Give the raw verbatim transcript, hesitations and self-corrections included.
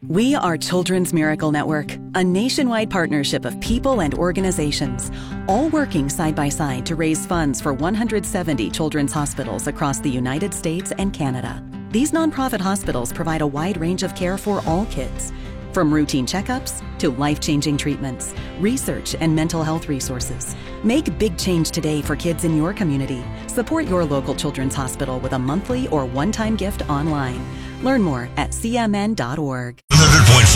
We are Children's Miracle Network, a nationwide partnership of people and organizations, all working side by side to raise funds for one hundred seventy children's hospitals across the United States and Canada. These nonprofit hospitals provide a wide range of care for all kids, from routine checkups to life-changing treatments, research, and mental health resources. Make big change today for kids in your community. Support your local children's hospital with a monthly or one-time gift online. Learn more at c m n dot org. one hundred point five